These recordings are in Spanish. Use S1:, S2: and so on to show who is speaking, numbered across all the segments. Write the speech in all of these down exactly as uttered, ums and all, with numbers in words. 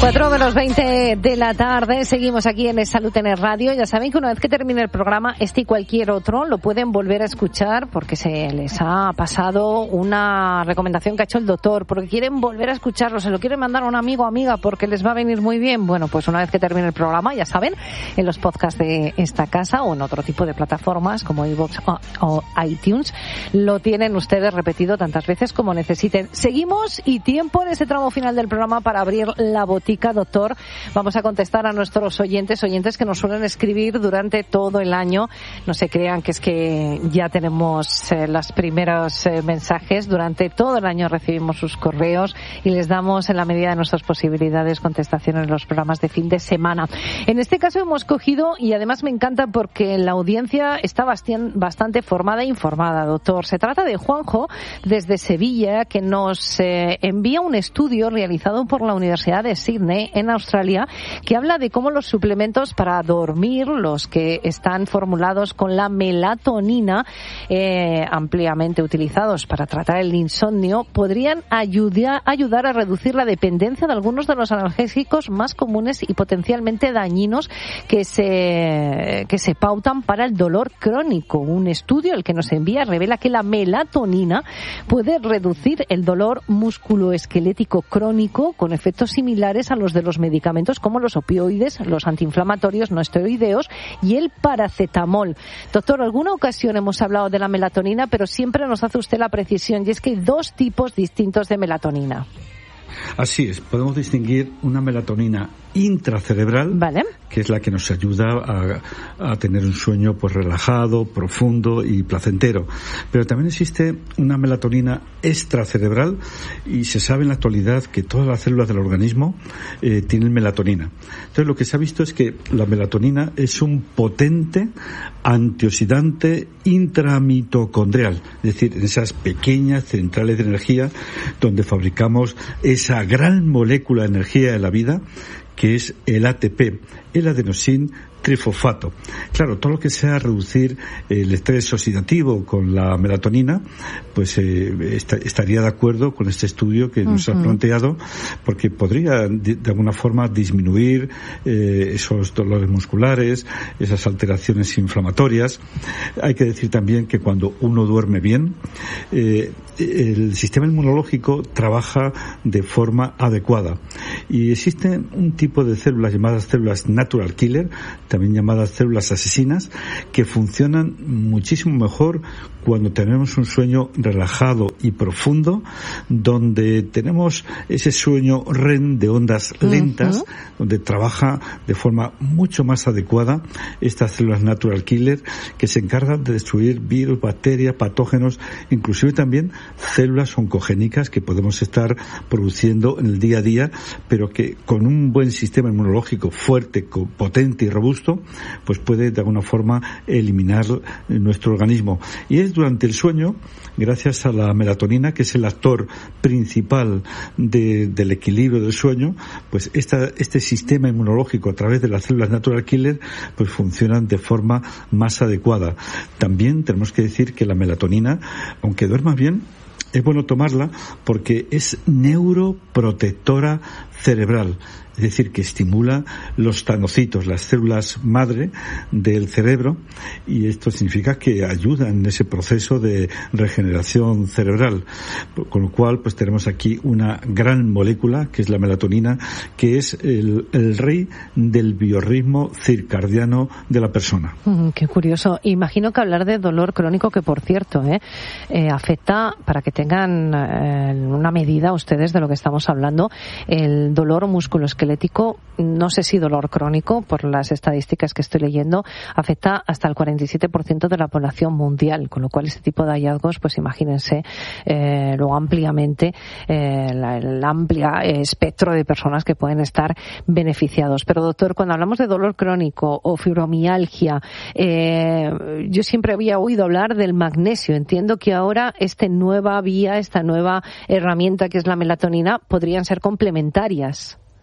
S1: cuatro menos veinte de la tarde, seguimos aquí en Salud en el Radio. Ya saben que una vez que termine el programa, este y cualquier otro lo pueden volver a escuchar porque se les ha pasado una recomendación que ha hecho el doctor, porque quieren volver a escucharlo, se lo quieren mandar a un amigo o amiga porque les va a venir muy bien. Bueno, pues una vez que termine el programa, ya saben, en los podcasts de esta casa o en otro tipo de plataformas como iVoox o, o iTunes, lo tienen ustedes repetido tantas veces como necesiten. Seguimos y tiempo en este tramo final del programa para abrir la botica. Doctor, vamos a contestar a nuestros oyentes, oyentes que nos suelen escribir durante todo el año. No se crean que es que ya tenemos eh, los primeros eh, mensajes. Durante todo el año recibimos sus correos y les damos, en la medida de nuestras posibilidades, contestación en los programas de fin de semana. En este caso hemos cogido, y además me encanta porque la audiencia está bastante formada e informada, doctor. Se trata de Juanjo, desde Sevilla, que nos eh, envía un estudio realizado por la Universidad de Sydney en Australia, que habla de cómo los suplementos para dormir, los que están formulados con la melatonina, eh, ampliamente utilizados para tratar el insomnio, podrían ayudar, ayudar a reducir la dependencia de algunos de los analgésicos más comunes y potencialmente dañinos que se, que se pautan para el dolor crónico. Un estudio, el que nos envía, revela que la melatonina puede reducir el dolor musculoesquelético crónico con efectos similares a los de los medicamentos como los opioides, los antiinflamatorios no esteroideos y el paracetamol. Doctor, alguna ocasión hemos hablado de la melatonina, pero siempre nos hace usted la precisión, y es que hay dos tipos distintos de melatonina.
S2: Así es, podemos distinguir una melatonina intracerebral, ¿vale?, que es la que nos ayuda a, a tener un sueño pues relajado, profundo y placentero. Pero también existe una melatonina extracerebral y se sabe en la actualidad que todas las células del organismo eh, tienen melatonina. Entonces lo que se ha visto es que la melatonina es un potente antioxidante intramitocondrial, es decir, en esas pequeñas centrales de energía donde fabricamos esa gran molécula de energía de la vida, que es el A T P, el adenosín trifosfato. Claro, todo lo que sea reducir el estrés oxidativo con la melatonina, pues eh, est- estaría de acuerdo con este estudio que nos uh-huh. ha planteado, porque podría de, de alguna forma disminuir eh, esos dolores musculares, esas alteraciones inflamatorias. Hay que decir también que cuando uno duerme bien, eh, el sistema inmunológico trabaja de forma adecuada y existe un tipo de células llamadas células natural killer, también llamadas células asesinas, que funcionan muchísimo mejor cuando tenemos un sueño relajado y profundo, donde tenemos ese sueño R E M de ondas lentas, uh-huh. donde trabaja de forma mucho más adecuada estas células natural killer que se encargan de destruir virus, bacterias, patógenos, inclusive también células oncogénicas que podemos estar produciendo en el día a día, pero que con un buen sistema inmunológico fuerte, potente y robusto, pues puede de alguna forma eliminar nuestro organismo. Y es durante el sueño, gracias a la melatonina, que es el actor principal de, del equilibrio del sueño, pues esta, este sistema inmunológico a través de las células natural killer pues funcionan de forma más adecuada. También tenemos que decir que la melatonina, aunque duermas bien, es bueno tomarla porque es neuroprotectora cerebral. Es decir, que estimula los tanocitos, las células madre del cerebro, y esto significa que ayuda en ese proceso de regeneración cerebral. Con lo cual, pues tenemos aquí una gran molécula, que es la melatonina, que es el, el rey del biorritmo circadiano de la persona.
S1: Mm, qué curioso. Imagino que hablar de dolor crónico, que por cierto, eh, eh afecta, para que tengan eh, una medida ustedes de lo que estamos hablando, el dolor musculoesquelético, no sé si dolor crónico, por las estadísticas que estoy leyendo, afecta hasta el cuarenta y siete por ciento de la población mundial, con lo cual este tipo de hallazgos, pues imagínense eh, lo ampliamente, eh, la, el amplio espectro de personas que pueden estar beneficiados. Pero doctor, cuando hablamos de dolor crónico o fibromialgia, eh, yo siempre había oído hablar del magnesio. Entiendo que ahora esta nueva vía, esta nueva herramienta que es la melatonina, podrían ser complementarias.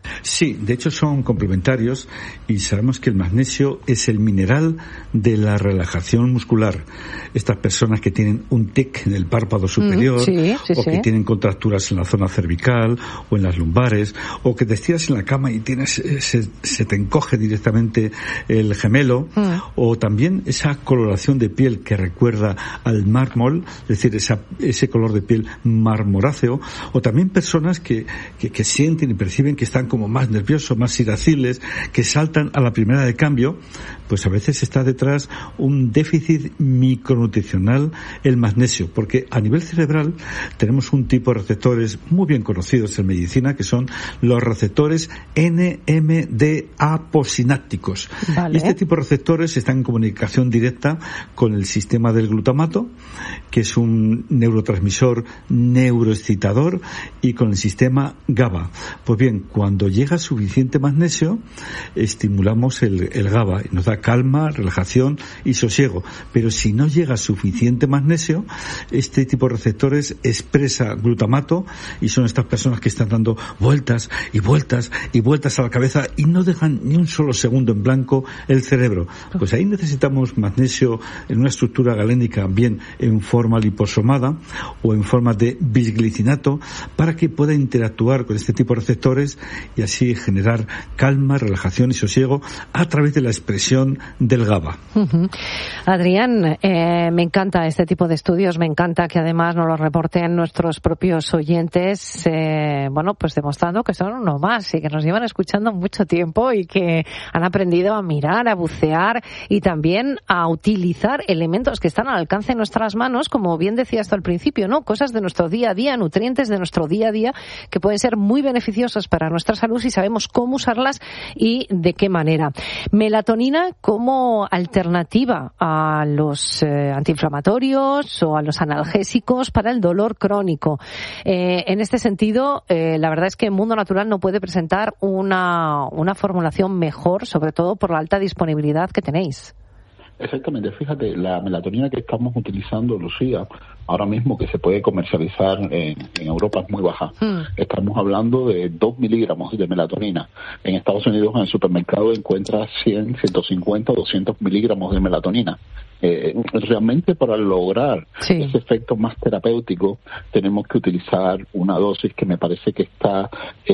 S2: Sí, de hecho son complementarios y sabemos que el magnesio es el mineral de la relajación muscular. Estas personas que tienen un tic en el párpado superior, mm, sí, sí, o que sí. tienen contracturas en la zona cervical o en las lumbares, o que te estiras en la cama y tienes se, se te encoge directamente el gemelo, mm. o también esa coloración de piel que recuerda al mármol, es decir, esa, ese color de piel marmoráceo, o también personas que, que, que sienten y perciben que están como más nerviosos, más irascibles, que saltan a la primera de cambio, pues a veces está detrás un déficit micronutricional, el magnesio, porque a nivel cerebral tenemos un tipo de receptores muy bien conocidos en medicina, que son los receptores N M D A posinápticos. Vale. Y este tipo de receptores están en comunicación directa con el sistema del glutamato, que es un neurotransmisor neuroexcitador, y con el sistema GABA. Pues bien, cuando llega suficiente magnesio, estimulamos el, el GABA y nos da calma, relajación y sosiego. Pero si no llega suficiente magnesio, este tipo de receptores expresa glutamato, y son estas personas que están dando vueltas y vueltas y vueltas a la cabeza y no dejan ni un solo segundo en blanco el cerebro. Pues ahí necesitamos magnesio en una estructura galénica, bien en forma liposomada o en forma de bisglicinato, para que pueda interactuar con este tipo de receptores y así generar calma, relajación y sosiego a través de la expresión del GABA.
S1: Uh-huh. Adrián, eh, me encanta este tipo de estudios, me encanta que además nos lo reporten nuestros propios oyentes, eh, bueno, pues demostrando que son uno más y que nos llevan escuchando mucho tiempo y que han aprendido a mirar, a bucear y también a utilizar elementos que están al alcance de nuestras manos, como bien decías tú al principio, ¿no? Cosas de nuestro día a día, nutrientes de nuestro día a día que pueden ser muy beneficiosas para nuestra salud si sabemos cómo usarlas y de qué manera. Melatonina como alternativa a los eh, antiinflamatorios o a los analgésicos para el dolor crónico. Eh, en este sentido, eh, la verdad es que el mundo natural no puede presentar una, una formulación mejor, sobre todo por la alta disponibilidad que tenéis.
S3: Exactamente, fíjate, la melatonina que estamos utilizando, Lucía, ahora mismo que se puede comercializar en, en Europa es muy baja. Mm. Estamos hablando de dos miligramos de melatonina. En Estados Unidos, en el supermercado, encuentras cien, ciento cincuenta, doscientos miligramos de melatonina. Eh, realmente para lograr sí. ese efecto más terapéutico tenemos que utilizar una dosis que me parece que está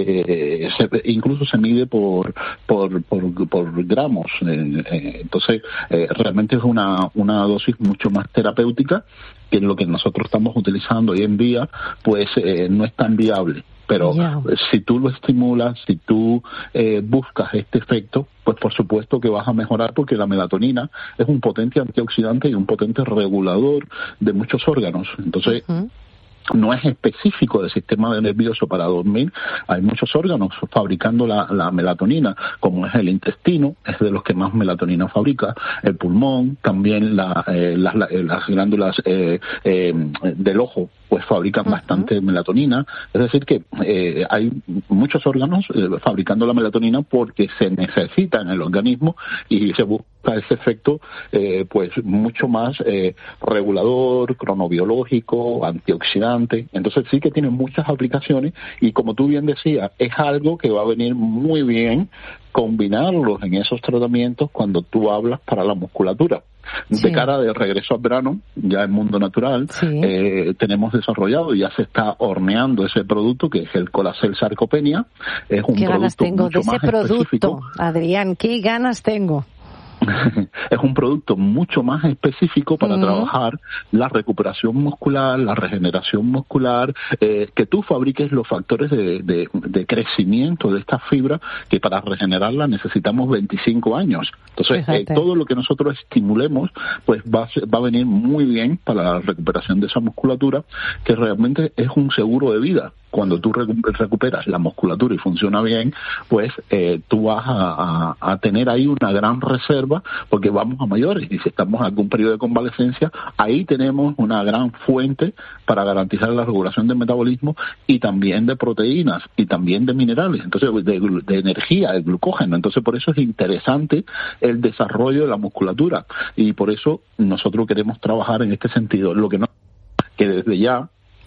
S3: eh, se, incluso se mide por por por, por gramos eh, eh, entonces eh, realmente es una una dosis mucho más terapéutica que lo que nosotros estamos utilizando hoy en día, pues eh, no es tan viable. Pero yeah. si tú lo estimulas, si tú eh, buscas este efecto, pues por supuesto que vas a mejorar, porque la melatonina es un potente antioxidante y un potente regulador de muchos órganos. Entonces, uh-huh. no es específico del sistema nervioso para dormir. Hay muchos órganos fabricando la, la melatonina, como es el intestino, es de los que más melatonina fabrica, el pulmón, también la, eh, las, la, las glándulas eh, eh, del ojo, pues fabrican uh-huh. bastante melatonina. Es decir que eh, hay muchos órganos eh, fabricando la melatonina porque se necesita en el organismo y se busca ese efecto eh, pues mucho más eh, regulador, cronobiológico, antioxidante. Entonces sí que tiene muchas aplicaciones y, como tú bien decías, es algo que va a venir muy bien combinarlos en esos tratamientos cuando tú hablas para la musculatura. Sí. De cara de regreso al verano, ya en Mundo Natural, sí. eh, tenemos desarrollado y ya se está horneando ese producto que es el Colacel Sarcopenia. Es un
S1: ¿Qué
S3: producto
S1: ganas tengo
S3: mucho
S1: de ese
S3: más
S1: producto,
S3: específico.
S1: Adrián? ¿Qué ganas tengo?
S3: Es un producto mucho más específico para uh-huh. trabajar la recuperación muscular, la regeneración muscular, eh, que tú fabriques los factores de, de, de crecimiento de esta fibra, que para regenerarla necesitamos veinticinco años. Entonces, eh, todo lo que nosotros estimulemos, pues va a, va a venir muy bien para la recuperación de esa musculatura, que realmente es un seguro de vida. Cuando tú recuperas la musculatura y funciona bien, pues eh, tú vas a, a, a tener ahí una gran reserva, porque vamos a mayores, y si estamos en algún periodo de convalecencia, ahí tenemos una gran fuente para garantizar la regulación del metabolismo y también de proteínas y también de minerales, entonces de, de energía, el glucógeno. Entonces por eso es interesante el desarrollo de la musculatura, y por eso nosotros queremos trabajar en este sentido. Lo que no, que desde ya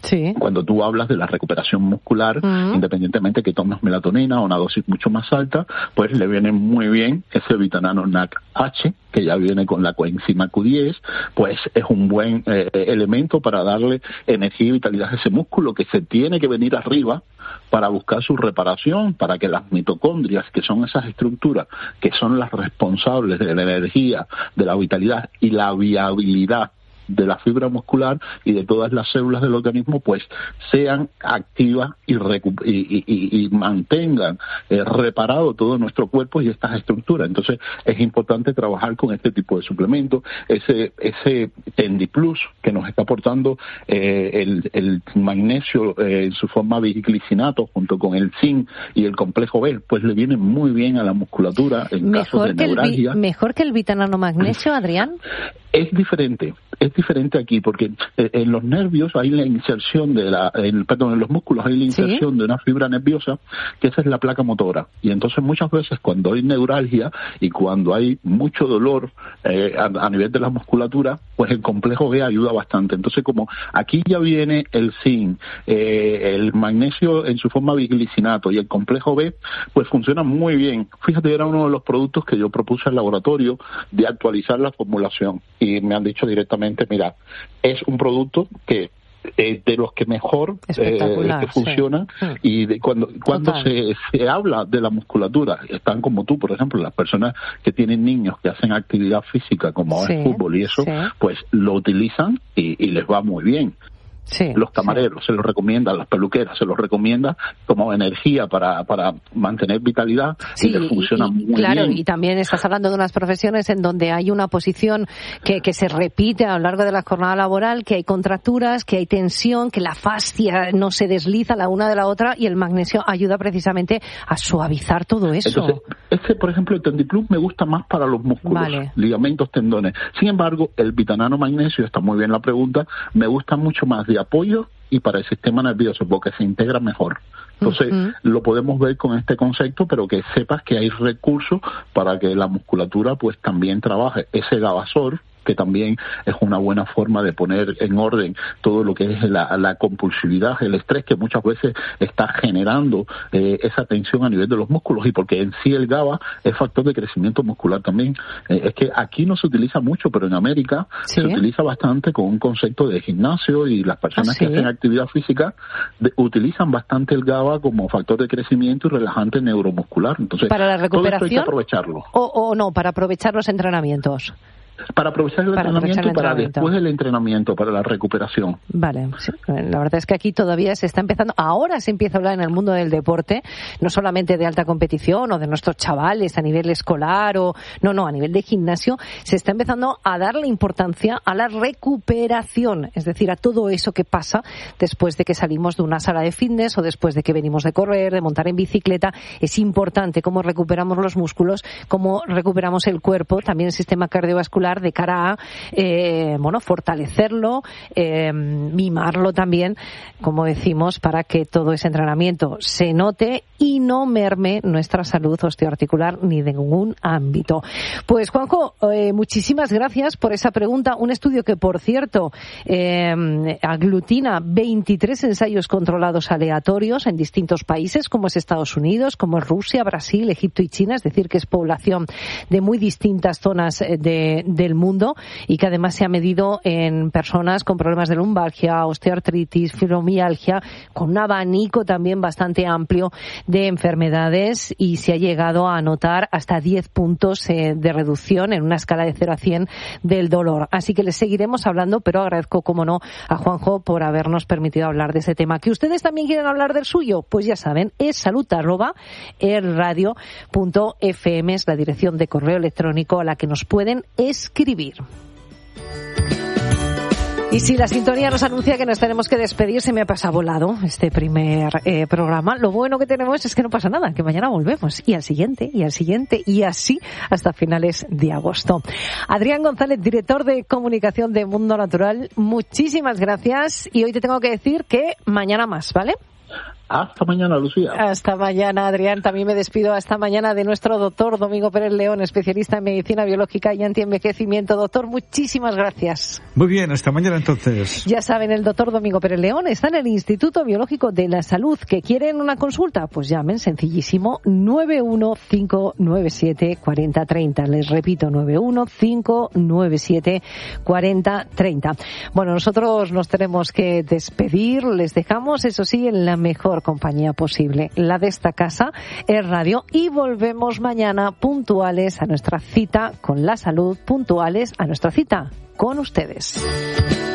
S1: Sí.
S3: Cuando tú hablas de la recuperación muscular, uh-huh. independientemente que tomes melatonina o una dosis mucho más alta, pues le viene muy bien ese Vitanano N A C H, que ya viene con la coenzima Q diez, pues es un buen eh, elemento para darle energía y vitalidad a ese músculo que se tiene que venir arriba para buscar su reparación, para que las mitocondrias, que son esas estructuras que son las responsables de la energía, de la vitalidad y la viabilidad de la fibra muscular y de todas las células del organismo, pues sean activas y, recu- y, y, y mantengan eh, reparado todo nuestro cuerpo y estas estructuras. Entonces es importante trabajar con este tipo de suplementos, ese ese Tendiplus que nos está aportando eh, el, el magnesio eh, en su forma biglicinato junto con el zinc y el complejo B, pues le viene muy bien a la musculatura en
S1: mejor
S3: casos de neuralgia.
S1: Vi- ¿Mejor que el Vitanano Magnesio, Adrián?
S3: Es diferente, es diferente aquí porque en los nervios hay la inserción de la, en, perdón, en los músculos hay la inserción ¿Sí? de una fibra nerviosa, que esa es la placa motora. Y entonces muchas veces cuando hay neuralgia y cuando hay mucho dolor eh, a, a nivel de la musculatura, pues el complejo B ayuda bastante. Entonces como aquí ya viene el zinc, eh, el magnesio en su forma biglicinato y el complejo B, pues funciona muy bien. Fíjate, era uno de los productos que yo propuse al laboratorio de actualizar la formulación. Y me han dicho directamente, mira, es un producto que eh, de los que mejor eh, que funciona sí. y de cuando cuando se, se habla de la musculatura, están como tú, por ejemplo, las personas que tienen niños que hacen actividad física como sí, es fútbol y eso, sí. pues lo utilizan y, y les va muy bien. Sí, los camareros sí. se los recomiendan, las peluqueras se los recomienda como energía para para mantener vitalidad sí, y les funciona y, muy
S1: claro,
S3: bien.
S1: Y también estás hablando de unas profesiones en donde hay una posición que, que se repite a lo largo de la jornada laboral, que hay contracturas, que hay tensión, que la fascia no se desliza la una de la otra y el magnesio ayuda precisamente a suavizar todo eso.
S3: Entonces, este, por ejemplo, el Tendiplus me gusta más para los músculos, vale. ligamentos, tendones. Sin embargo, el Vitanano Magnesio, está muy bien la pregunta, me gusta mucho más de apoyo y para el sistema nervioso porque se integra mejor. Entonces, uh-huh. lo podemos ver con este concepto, pero que sepas que hay recursos para que la musculatura pues también trabaje. Ese Gavasor, que también es una buena forma de poner en orden todo lo que es la, la compulsividad, el estrés que muchas veces está generando eh, esa tensión a nivel de los músculos, y porque en sí el GABA es factor de crecimiento muscular también. Eh, es que aquí no se utiliza mucho, pero en América ¿Sí? se utiliza bastante con un concepto de gimnasio, y las personas ¿Ah, sí? que hacen actividad física de, utilizan bastante el GABA como factor de crecimiento y relajante neuromuscular. Entonces,
S1: para la recuperación,
S3: todo esto hay que aprovecharlo.
S1: O, o no, para aprovechar los entrenamientos.
S3: Para aprovechar el
S1: para
S3: entrenamiento
S1: el
S3: y para
S1: entrenamiento.
S3: después del entrenamiento, para la recuperación.
S1: Vale, sí. La verdad es que aquí todavía se está empezando, ahora se empieza a hablar en el mundo del deporte, no solamente de alta competición o de nuestros chavales a nivel escolar, o no, no, a nivel de gimnasio, se está empezando a darle importancia a la recuperación, es decir, a todo eso que pasa después de que salimos de una sala de fitness o después de que venimos de correr, de montar en bicicleta. Es importante cómo recuperamos los músculos, cómo recuperamos el cuerpo, también el sistema cardiovascular, de cara a eh, bueno, fortalecerlo, eh, mimarlo también, como decimos, para que todo ese entrenamiento se note y no merme nuestra salud osteoarticular ni de ningún ámbito. Pues Juanjo, eh, muchísimas gracias por esa pregunta. Un estudio que, por cierto, eh, aglutina veintitrés ensayos controlados aleatorios en distintos países, como es Estados Unidos, como es Rusia, Brasil, Egipto y China, es decir, que es población de muy distintas zonas de, del mundo, y que además se ha medido en personas con problemas de lumbalgia, osteoartritis, fibromialgia, con un abanico también bastante amplio de enfermedades, y se ha llegado a notar hasta diez puntos eh, de reducción en una escala de cero a cien del dolor. Así que les seguiremos hablando, pero agradezco, como no, a Juanjo por habernos permitido hablar de ese tema. ¿Que ustedes también quieren hablar del suyo? Pues ya saben, es salud arroba erradio punto f m, es la dirección de correo electrónico a la que nos pueden escribir. Y si la sintonía nos anuncia que nos tenemos que despedir, se me ha pasado volado este primer eh, programa. Lo bueno que tenemos es que no pasa nada, que mañana volvemos, y al siguiente, y al siguiente, y así hasta finales de agosto. Adrián González, director de comunicación de Mundo Natural, muchísimas gracias, y hoy te tengo que decir que mañana más, ¿vale?
S3: Hasta mañana, Lucía.
S1: Hasta mañana, Adrián. También me despido hasta mañana de nuestro doctor Domingo Pérez León, especialista en medicina biológica y antienvejecimiento. Doctor, muchísimas gracias.
S2: Muy bien, hasta mañana entonces.
S1: Ya saben, el doctor Domingo Pérez León está en el Instituto Biológico de la Salud. ¿Que quieren una consulta? Pues llamen, sencillísimo, nueve uno cinco nueve siete cuatro cero tres cero. Les repito, nueve uno cinco nueve siete cuatro cero tres cero. Bueno, nosotros nos tenemos que despedir. Les dejamos, eso sí, en la mejor compañía posible, la de esta casa, es Radio, y volvemos mañana puntuales a nuestra cita con la salud, puntuales a nuestra cita con ustedes.